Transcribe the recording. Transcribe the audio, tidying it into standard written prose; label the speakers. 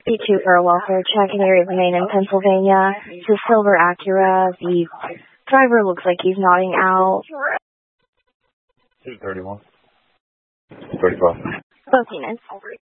Speaker 1: B2 for a welfare check in the area of Maine in Pennsylvania. It's a silver Acura. The driver looks like he's nodding out.
Speaker 2: 231. 35.
Speaker 1: Both units.